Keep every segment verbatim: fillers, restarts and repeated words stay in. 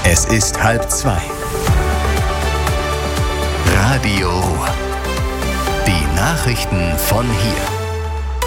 Es ist halb zwei. Radio Ruhr. Die Nachrichten von hier.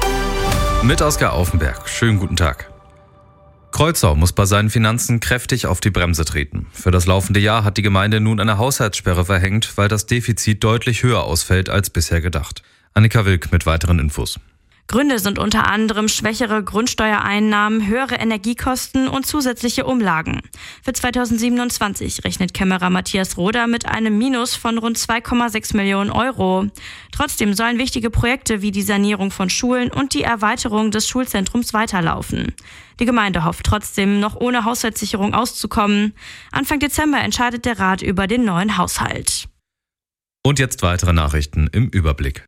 Mit Oskar Aufenberg. Schönen guten Tag. Kreuzau muss bei seinen Finanzen kräftig auf die Bremse treten. Für das laufende Jahr hat die Gemeinde nun eine Haushaltssperre verhängt, weil das Defizit deutlich höher ausfällt als bisher gedacht. Annika Wilk mit weiteren Infos. Gründe sind unter anderem schwächere Grundsteuereinnahmen, höhere Energiekosten und zusätzliche Umlagen. Für zweitausendsiebenundzwanzig rechnet Kämmerer Matthias Roder mit einem Minus von rund zwei Komma sechs Millionen Euro. Trotzdem sollen wichtige Projekte wie die Sanierung von Schulen und die Erweiterung des Schulzentrums weiterlaufen. Die Gemeinde hofft trotzdem, noch ohne Haushaltssicherung auszukommen. Anfang Dezember entscheidet der Rat über den neuen Haushalt. Und jetzt weitere Nachrichten im Überblick.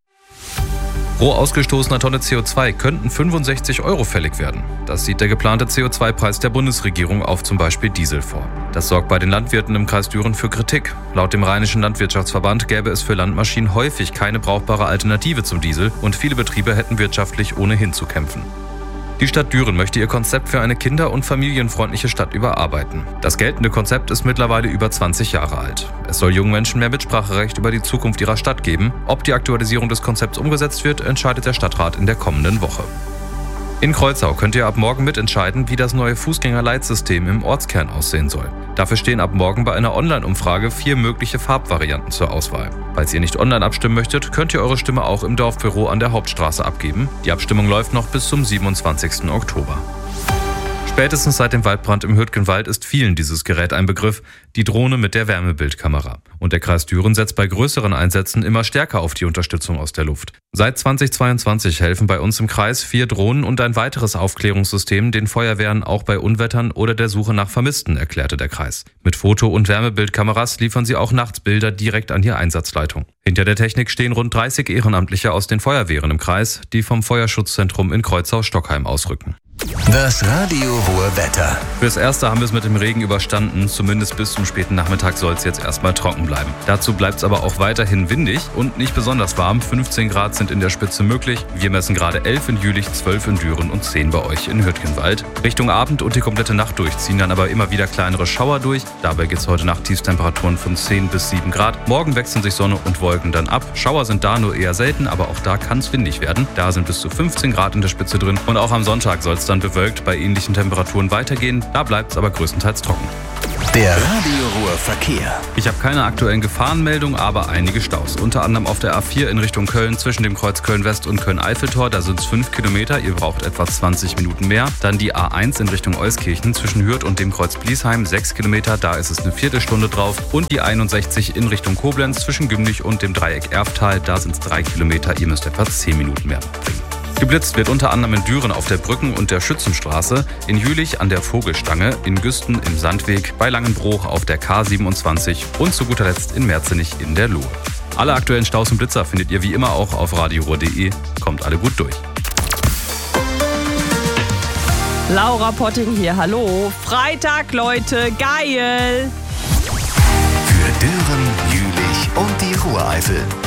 Pro ausgestoßener Tonne C O zwei könnten fünfundsechzig Euro fällig werden. Das sieht der geplante C O zwei Preis der Bundesregierung auf zum Beispiel Diesel vor. Das sorgt bei den Landwirten im Kreis Düren für Kritik. Laut dem Rheinischen Landwirtschaftsverband gäbe es für Landmaschinen häufig keine brauchbare Alternative zum Diesel und viele Betriebe hätten wirtschaftlich ohnehin zu kämpfen. Die Stadt Düren möchte ihr Konzept für eine kinder- und familienfreundliche Stadt überarbeiten. Das geltende Konzept ist mittlerweile über zwanzig Jahre alt. Es soll jungen Menschen mehr Mitspracherecht über die Zukunft ihrer Stadt geben. Ob die Aktualisierung des Konzepts umgesetzt wird, entscheidet der Stadtrat in der kommenden Woche. In Kreuzau könnt ihr ab morgen mitentscheiden, wie das neue Fußgängerleitsystem im Ortskern aussehen soll. Dafür stehen ab morgen bei einer Online-Umfrage vier mögliche Farbvarianten zur Auswahl. Falls ihr nicht online abstimmen möchtet, könnt ihr eure Stimme auch im Dorfbüro an der Hauptstraße abgeben. Die Abstimmung läuft noch bis zum siebenundzwanzigsten Oktober. Spätestens seit dem Waldbrand im Hürtgenwald ist vielen dieses Gerät ein Begriff, die Drohne mit der Wärmebildkamera. Und der Kreis Düren setzt bei größeren Einsätzen immer stärker auf die Unterstützung aus der Luft. Seit zweitausendzweiundzwanzig helfen bei uns im Kreis vier Drohnen und ein weiteres Aufklärungssystem den Feuerwehren auch bei Unwettern oder der Suche nach Vermissten, erklärte der Kreis. Mit Foto- und Wärmebildkameras liefern sie auch nachts Bilder direkt an die Einsatzleitung. Hinter der Technik stehen rund dreißig Ehrenamtliche aus den Feuerwehren im Kreis, die vom Feuerschutzzentrum in Kreuzau-Stockheim ausrücken. Das Radio Ruhr Wetter. Fürs Erste haben wir es mit dem Regen überstanden. Zumindest bis zum späten Nachmittag soll es jetzt erstmal trocken bleiben. Dazu bleibt es aber auch weiterhin windig und nicht besonders warm. fünfzehn Grad sind in der Spitze möglich. Wir messen gerade elf in Jülich, zwölf in Düren und zehn bei euch in Hürtgenwald. Richtung Abend und die komplette Nacht durch ziehen dann aber immer wieder kleinere Schauer durch. Dabei gibt es heute Nacht Tiefstemperaturen von zehn bis sieben Grad. Morgen wechseln sich Sonne und Wolken dann ab. Schauer sind da nur eher selten, aber auch da kann es windig werden. Da sind bis zu fünfzehn Grad in der Spitze drin. Und auch am Sonntag soll es dann bewölkt bei ähnlichen Temperaturen weitergehen. Da bleibt es aber größtenteils trocken. Der Radio Ruhr Verkehr. Ich habe keine aktuellen Gefahrenmeldungen, aber einige Staus. Unter anderem auf der A vier in Richtung Köln zwischen dem Kreuz Köln-West und Köln-Eiffeltor. Da sind es fünf Kilometer. Ihr braucht etwa zwanzig Minuten mehr. Dann die A eins in Richtung Euskirchen zwischen Hürth und dem Kreuz Bliesheim. sechs Kilometer. Da ist es eine Viertelstunde drauf. Und die einundsechzig in Richtung Koblenz zwischen Gümlich und dem Dreieck Erftal. Da sind es drei Kilometer. Ihr müsst etwa zehn Minuten mehr mitbringen. Geblitzt wird unter anderem in Düren auf der Brücken- und der Schützenstraße, in Jülich an der Vogelstange, in Güsten im Sandweg, bei Langenbruch auf der K siebenundzwanzig und zu guter Letzt in Merzenich in der Lohe. Alle aktuellen Staus und Blitzer findet ihr wie immer auch auf radioruhr punkt de. Kommt alle gut durch. Laura Potting hier, hallo. Freitag, Leute, geil! Für Düren, Jülich und die Ruhreifel.